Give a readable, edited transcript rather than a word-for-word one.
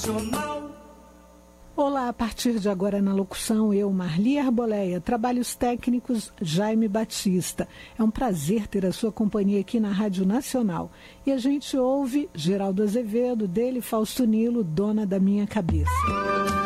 Nacional. Olá, a partir de agora na locução, eu, Marli Arboleia, trabalhos técnicos, Jaime Batista. É um prazer ter a sua companhia aqui na Rádio Nacional. E a gente ouve Geraldo Azevedo, dele Fausto Nilo, Dona da Minha Cabeça.